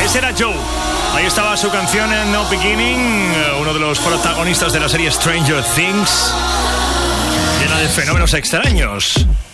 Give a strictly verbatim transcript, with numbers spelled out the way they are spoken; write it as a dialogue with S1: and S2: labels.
S1: Ese era Joe. Ahí estaba su canción en No Beginning, uno de los protagonistas de la serie Stranger Things, llena de fenómenos extraños.